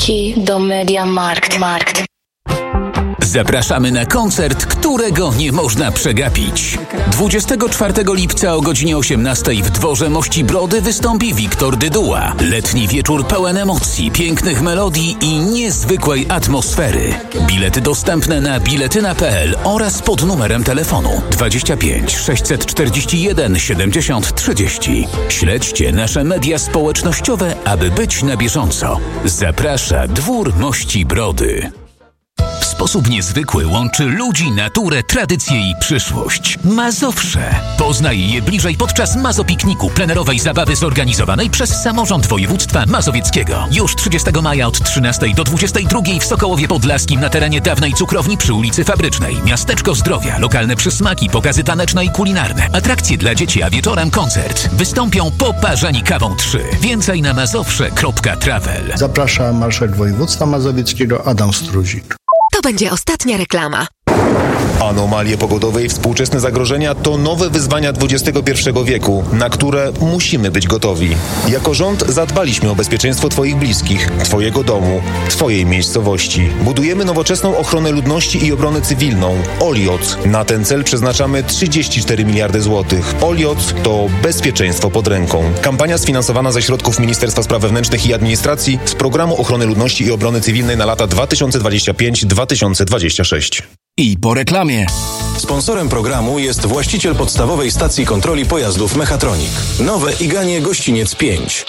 Biletiki do MediaMarkt. Zapraszamy na koncert, którego nie można przegapić. 24 lipca o godzinie 18 w Dworze Mości Brody wystąpi Wiktor Dyduła. Letni wieczór pełen emocji, pięknych melodii i niezwykłej atmosfery. Bilety dostępne na biletyna.pl oraz pod numerem telefonu 25 641 70 30. Śledźcie nasze media społecznościowe, aby być na bieżąco. Zaprasza Dwór Mości Brody. W sposób niezwykły łączy ludzi, naturę, tradycję i przyszłość. Mazowsze. Poznaj je bliżej podczas Mazopikniku, plenerowej zabawy zorganizowanej przez Samorząd Województwa Mazowieckiego. Już 30 maja od 13 do 22 w Sokołowie Podlaskim na terenie dawnej cukrowni przy ulicy Fabrycznej. Miasteczko Zdrowia, lokalne przysmaki, pokazy taneczne i kulinarne, atrakcje dla dzieci, a wieczorem koncert. Wystąpią Poparzani Kawą 3. Więcej na mazowsze.travel. Zaprasza marszałek województwa mazowieckiego Adam Struzik. To będzie ostatnia reklama. Anomalie pogodowe i współczesne zagrożenia to nowe wyzwania XXI wieku, na które musimy być gotowi. Jako rząd zadbaliśmy o bezpieczeństwo Twoich bliskich, Twojego domu, Twojej miejscowości. Budujemy nowoczesną ochronę ludności i obronę cywilną. OLIOC. Na ten cel przeznaczamy 34 miliardy złotych. OLIOC to bezpieczeństwo pod ręką. Kampania sfinansowana ze środków Ministerstwa Spraw Wewnętrznych i Administracji z Programu Ochrony Ludności i Obrony Cywilnej na lata 2025-2026. I po reklamie. Sponsorem programu jest właściciel podstawowej stacji kontroli pojazdów Mechatronik. Nowe Iganie Gościniec 5.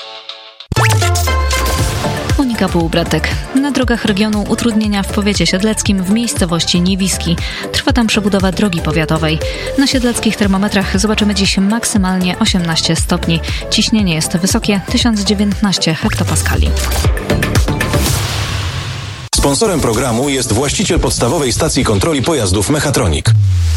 Monika Półbratek. Na drogach regionu utrudnienia w powiecie siedleckim w miejscowości Niewiski. Trwa tam przebudowa drogi powiatowej. Na siedleckich termometrach zobaczymy dziś maksymalnie 18 stopni. Ciśnienie jest wysokie 1019 hektopaskali. Sponsorem programu jest właściciel podstawowej stacji kontroli pojazdów Mechatronik.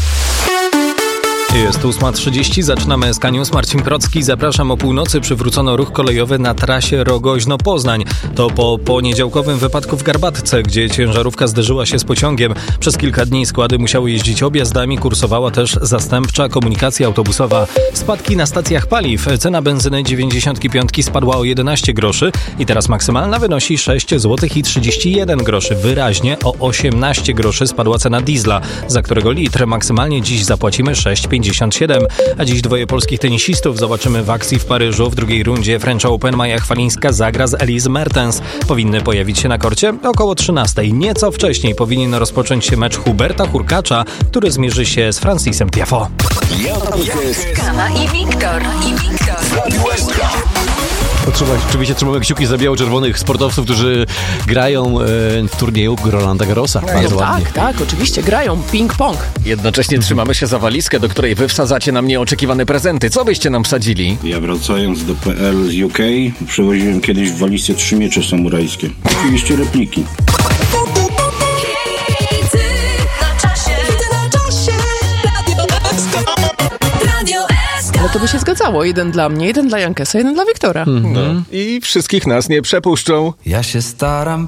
Jest 8:30, zaczynamy z K-News. Marcin Krocki, zapraszam. O północy przywrócono ruch kolejowy na trasie Rogoźno-Poznań. To po poniedziałkowym wypadku w Garbatce, gdzie ciężarówka zderzyła się z pociągiem. Przez kilka dni składy musiały jeździć objazdami, kursowała też zastępcza komunikacja autobusowa. Spadki na stacjach paliw. Cena benzyny 95 spadła o 11 groszy i teraz maksymalna wynosi 6,31 zł. Wyraźnie o 18 groszy spadła cena diesla, za którego litr maksymalnie dziś zapłacimy 6,57. A dziś dwoje polskich tenisistów zobaczymy w akcji w Paryżu. W drugiej rundzie French Open Maja Chwalińska zagra z Elise Mertens. Powinny pojawić się na korcie około 13. Nieco wcześniej powinien rozpocząć się mecz Huberta Hurkacza, który zmierzy się z Francisem Tiafoe. Kama i Wiktor. Oczywiście trzymamy kciuki za biało-czerwonych sportowców, którzy grają w turnieju Rolanda Garrosa. Bardzo ładnie. Tak, oczywiście grają ping-pong. Jednocześnie trzymamy się za walizkę, do której wy wsadzacie nam nieoczekiwane prezenty. Co byście nam wsadzili? Ja wracając do PL z UK przewoziłem kiedyś w walizce 3 miecze samurajskie. Oczywiście repliki. Ale to by się zgadzało. Jeden dla mnie, jeden dla Jankesa, jeden dla Wiktora. I wszystkich nas nie przepuszczą. Ja się staram